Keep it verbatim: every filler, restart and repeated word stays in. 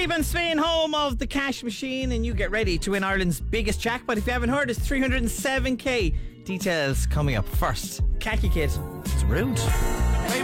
Philippe and Spain, home of the cash machine, and you get ready to win Ireland's biggest jackpot. If you haven't heard, it's three hundred seven k. Details coming up first. Khaki Kid, it's rude.